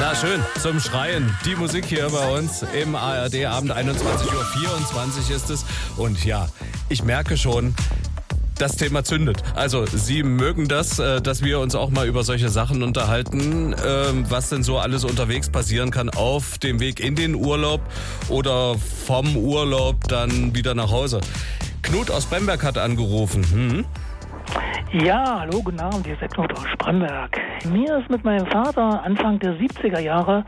Na schön, zum Schreien. Die Musik hier bei uns im ARD-Abend, 21:24 Uhr ist es. Und ja, ich merke schon, das Thema zündet. Also Sie mögen das, dass wir uns auch mal über solche Sachen unterhalten, was denn so alles unterwegs passieren kann auf dem Weg in den Urlaub oder vom Urlaub dann wieder nach Hause. Knut aus Bremberg hat angerufen. Ja, hallo, guten Abend, hier ist der Knut aus Bremberg. Mir ist mit meinem Vater Anfang der 70er Jahre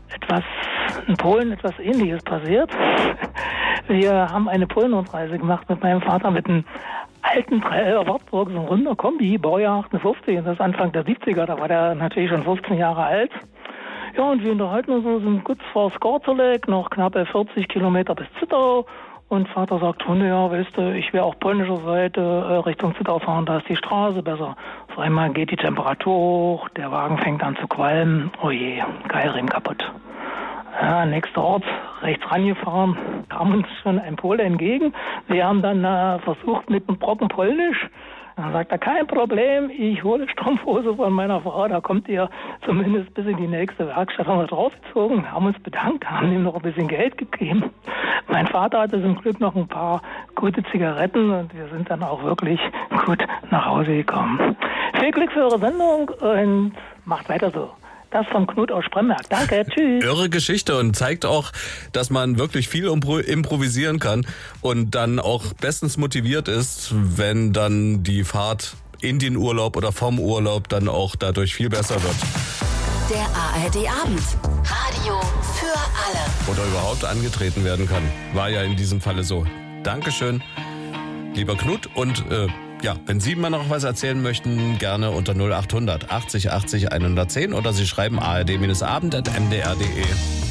in Polen etwas Ähnliches passiert. Wir haben eine Polen-Rundreise gemacht mit meinem Vater mit einem alten 311er Wartburg, so ein runder Kombi, Baujahr 58, und das ist Anfang der 70er, da war der natürlich schon 15 Jahre alt. Ja, und wir unterhalten uns so, sind kurz vor Skorzelek, noch knappe 40 Kilometer bis Zittau. Und Vater sagt, ja, weißt du, ich will auf polnischer Seite Richtung Zittau fahren, da ist die Straße besser. Auf einmal geht die Temperatur hoch, der Wagen fängt an zu qualmen. Oh je, Keilriemen kaputt. Ja, nächster Ort, rechts rangefahren, kam uns schon ein Pole entgegen. Wir haben dann versucht mit einem Brocken Polnisch. Dann sagt er, kein Problem, ich hole Strumpfhose von meiner Frau, da kommt ihr zumindest bis in die nächste Werkstatt. Haben wir draufgezogen, haben uns bedankt, haben ihm noch ein bisschen Geld gegeben. Mein Vater hatte zum Glück noch ein paar gute Zigaretten und wir sind dann auch wirklich gut nach Hause gekommen. Viel Glück für eure Sendung und macht weiter so. Das von Knut aus Bremberg. Danke, tschüss. Irre Geschichte und zeigt auch, dass man wirklich viel improvisieren kann und dann auch bestens motiviert ist, wenn dann die Fahrt in den Urlaub oder vom Urlaub dann auch dadurch viel besser wird. Der ARD-Abend. Radio für alle. Oder überhaupt angetreten werden kann. War ja in diesem Falle so. Dankeschön, lieber Knut. Und ja, wenn Sie mal noch was erzählen möchten, gerne unter 0800 80 80 110 oder Sie schreiben ard-abend@mdr.de.